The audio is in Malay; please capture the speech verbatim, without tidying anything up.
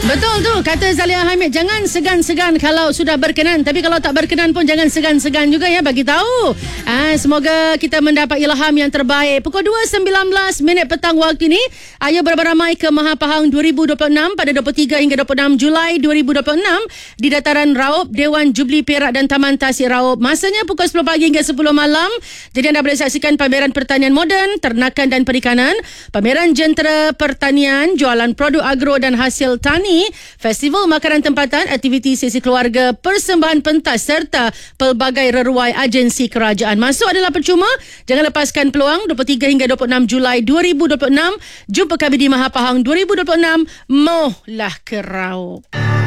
Betul tu kata Zalia Hamid, jangan segan-segan kalau sudah berkenan, tapi kalau tak berkenan pun jangan segan-segan juga ya, bagi tahu. Ah, semoga kita mendapat ilham yang terbaik. Pukul dua sembilan belas minit petang waktu ini, ayo beramai ke Mahapahang dua ribu dua puluh enam pada dua puluh tiga hingga dua puluh enam Julai dua ribu dua puluh enam di Dataran Raup, Dewan Jubli Perak dan Taman Tasik Raup. Masanya pukul sepuluh pagi hingga sepuluh malam. Jadi anda boleh saksikan pameran pertanian moden, ternakan dan perikanan, pameran jentera pertanian, jualan produk agro dan hasil tani, festival makanan tempatan, aktiviti sesi keluarga, persembahan pentas serta pelbagai reruai agensi kerajaan. Masuk adalah percuma. Jangan lepaskan peluang. dua puluh tiga hingga dua puluh enam Julai dua ribu dua puluh enam. Jumpa kami di Mahapahang dua ribu dua puluh enam. Mohlah ke Raup.